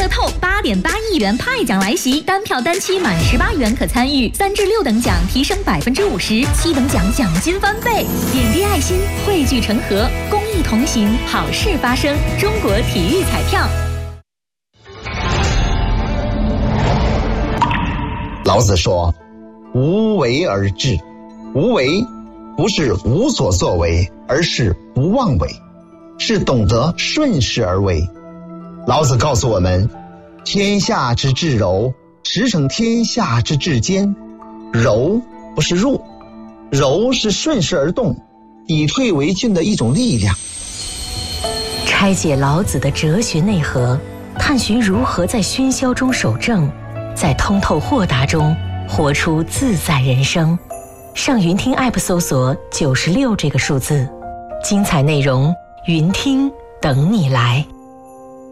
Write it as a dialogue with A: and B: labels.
A: 透8.8亿元派奖来袭，单票单期满18元可参与，3至6等奖提升50%，7等奖奖金翻倍。点滴爱心，汇聚成河，公益同行，好事发生。中国体育彩票。
B: 老子说：“无为而治。”无为不是无所作为，而是不妄为，是懂得顺势而为。老子告诉我们，天下之至柔，驰骋天下之至坚。柔不是弱，柔是顺势而动，以退为进的一种力量。
C: 拆解老子的哲学内核，探寻如何在喧嚣中守正，在通透豁达中活出自在人生。上云听 App 搜索96这个数字，精彩内容云听等你来。